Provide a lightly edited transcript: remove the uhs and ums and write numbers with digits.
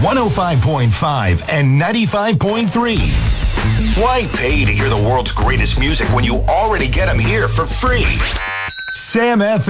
105.5 and 95.3. Why pay to hear the world's greatest music when you already get them here for free? Sam FM.